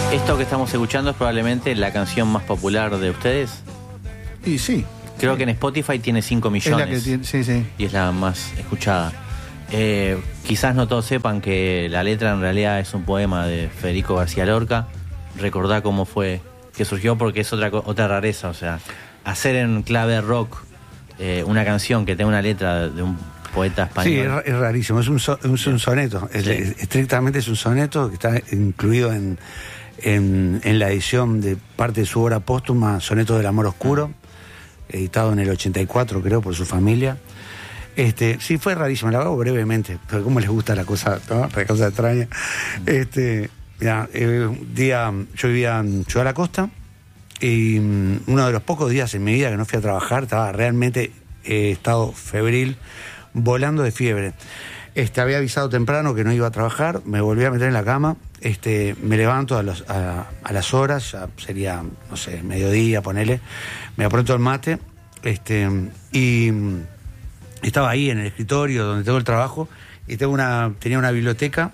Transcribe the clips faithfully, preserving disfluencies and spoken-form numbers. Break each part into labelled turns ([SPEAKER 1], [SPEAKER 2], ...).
[SPEAKER 1] Esto que estamos escuchando es probablemente la canción más popular de ustedes.
[SPEAKER 2] Y sí.
[SPEAKER 1] Creo que en Spotify tiene cinco millones.
[SPEAKER 2] Es la que tiene, sí, sí.
[SPEAKER 1] Y es la más escuchada. Eh, quizás no todos sepan que la letra en realidad es un poema de Federico García Lorca. Recordá cómo fue que surgió, porque es otra, otra rareza. O sea, hacer en clave rock eh, una canción que tenga una letra de un poeta español.
[SPEAKER 3] Sí, es, es rarísimo. Es un, so, es un soneto. Es,
[SPEAKER 1] Sí.
[SPEAKER 3] es, estrictamente es un soneto que está incluido en, en, en la edición de parte de su obra póstuma, Sonetos del Amor Oscuro, editado en el ochenta y cuatro, creo, por su familia. Este, sí, fue rarísimo, la hago brevemente, pero cómo les gusta la cosa, ¿no? La cosa extraña. Este, mira, eh, un día yo vivía en Ciudad de la Costa y um, uno de los pocos días en mi vida que no fui a trabajar, estaba realmente eh, estado febril, volando de fiebre. Este, había avisado temprano que no iba a trabajar, me volví a meter en la cama, este, me levanto a, los, a, a las horas, ya sería, no sé, mediodía, ponele, me apronto el mate, este, y estaba ahí en el escritorio donde tengo el trabajo, y tengo una, tenía una biblioteca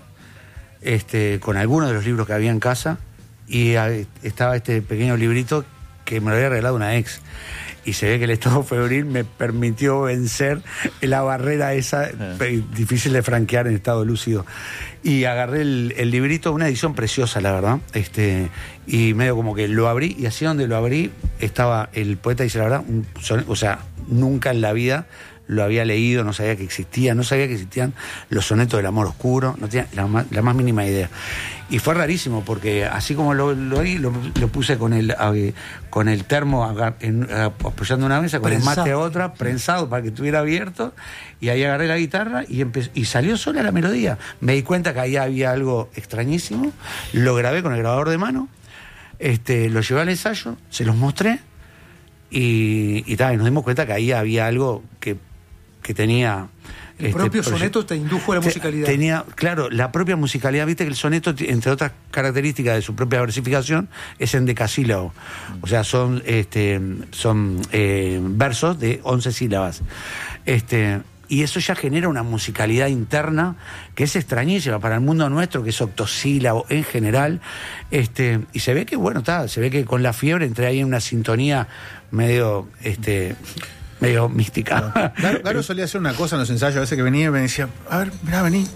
[SPEAKER 3] este, con algunos de los libros que había en casa, y a, estaba este pequeño librito que me lo había regalado una ex. Y se ve que el estado febril me permitió vencer la barrera esa, eh. difícil de franquear en estado lúcido. Y agarré el, el librito, una edición preciosa, la verdad, este, y medio como que lo abrí, y así donde lo abrí estaba el poeta, dice la verdad, un, o sea, nunca en la vida lo había leído, no sabía que existían, no sabía que existían los sonetos del amor oscuro, no tenía la más, la más mínima idea. Y fue rarísimo, porque así como lo lo, lo, lo puse con el eh, con el termo agar, en, eh, apoyando una mesa, con prensado. El mate a otra, prensado para que estuviera abierto, y ahí agarré la guitarra y, empezó, y salió sola la melodía. Me di cuenta que ahí había algo extrañísimo, lo grabé con el grabador de mano, este, lo llevé al ensayo, se los mostré, y, y, tal, y nos dimos cuenta que ahí había algo que que tenía...
[SPEAKER 2] El este, propio soneto te indujo a la musicalidad.
[SPEAKER 3] Tenía, claro, la propia musicalidad. Viste que el soneto, entre otras características de su propia versificación, es en decasílabo. O sea, son este son eh, versos de once sílabas. Este, y eso ya genera una musicalidad interna que es extrañísima para el mundo nuestro, que es octosílabo en general. Este, y se ve que, bueno, está, se ve que con la fiebre entré ahí en una sintonía medio... este medio mística.
[SPEAKER 2] Garo, Garo solía hacer una cosa en los ensayos, a veces que venía y me decía, a ver, mirá, vení.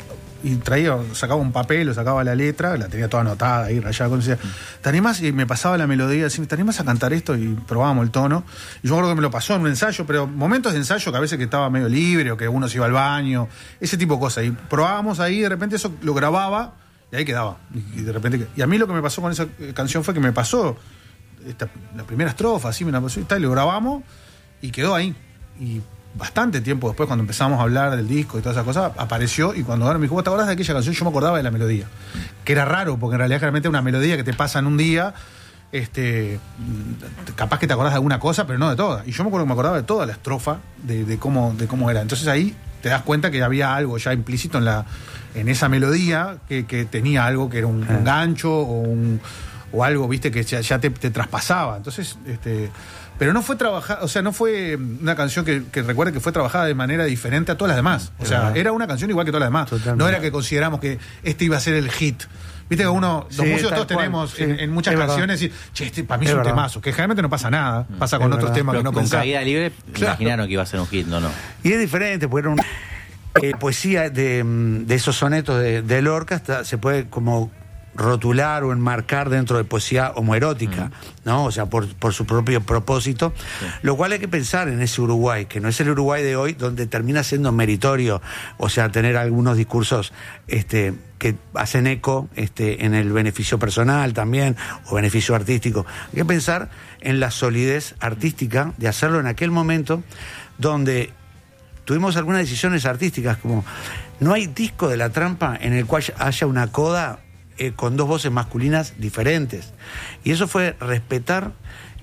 [SPEAKER 2] Y traía, sacaba un papel o sacaba la letra, la tenía toda anotada ahí, rayada, con decía, ¿te animás? Y me pasaba la melodía, decía, ¿te animás a cantar esto? Y probábamos el tono. Y yo creo que me lo pasó en un ensayo, pero momentos de ensayo que a veces que estaba medio libre o que uno se iba al baño, ese tipo de cosas. Y probábamos ahí, de repente eso lo grababa y ahí quedaba. Y de repente, y a mí lo que me pasó con esa canción fue que me pasó esta, la primera estrofa, así me la pasó y tal, y lo grabamos. Y quedó ahí. Y bastante tiempo después, cuando empezamos a hablar del disco y todas esas cosas, apareció. Y cuando me dijo, ¿vos te acordás de aquella canción? Yo me acordaba de la melodía. Que era raro, porque en realidad generalmente una melodía que te pasa en un día, este, capaz que te acordás de alguna cosa, pero no de todas. Y yo me acuerdo que me acordaba de toda la estrofa, de, de, cómo, de cómo era. Entonces ahí te das cuenta que había algo ya implícito en, la, en esa melodía, que, que tenía algo que era un, un gancho o, un, o algo, viste, que ya, ya te, te traspasaba. Entonces, este... Pero no fue trabajada, o sea, no fue una canción que, que recuerde que fue trabajada de manera diferente a todas las demás. O sea, uh-huh. Era una canción igual que todas las demás. Totalmente. No era que consideramos que este iba a ser el hit. Viste que uno, los sí, músicos todos cual. tenemos sí, en, en muchas canciones y, che, este para mí es, es un verdad. temazo, que generalmente no pasa nada, pasa es con verdad. otros temas
[SPEAKER 1] Pero
[SPEAKER 2] que no
[SPEAKER 1] con
[SPEAKER 2] pensás.
[SPEAKER 1] Caída Libre claro. Imaginaron que iba a ser un hit, no, no.
[SPEAKER 3] Y es diferente, porque era una eh, poesía de, de esos sonetos de, de Lorca, hasta se puede como rotular o enmarcar dentro de poesía homoerótica, uh-huh. ¿no? O sea, por, por su propio propósito, sí. Lo cual hay que pensar en ese Uruguay, que no es el Uruguay de hoy, donde termina siendo meritorio, o sea, tener algunos discursos este, que hacen eco este, en el beneficio personal también, o beneficio artístico. Hay que pensar en la solidez artística de hacerlo en aquel momento donde tuvimos algunas decisiones artísticas, como no hay disco de La Trampa en el cual haya una coda Eh, con dos voces masculinas diferentes. Y eso fue respetar,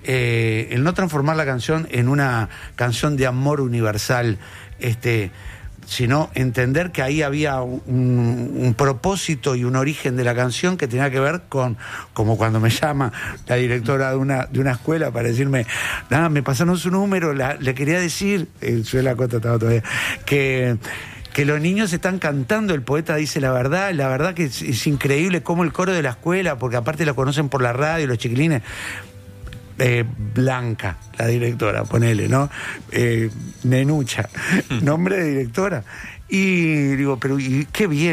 [SPEAKER 3] eh, el no transformar la canción en una canción de amor universal, este, sino entender que ahí había un, un propósito y un origen de la canción que tenía que ver con, como cuando me llama la directora de una, de una escuela para decirme, nada, me pasaron su número, la, le quería decir, eh, yo la cota estaba todavía, que que los niños están cantando, el poeta dice la verdad, la verdad que es, es increíble cómo el coro de la escuela, porque aparte lo conocen por la radio, los chiquilines, eh, Blanca, la directora, ponele, ¿no? Eh, Nenucha, nombre de directora. Y digo, pero y qué bien.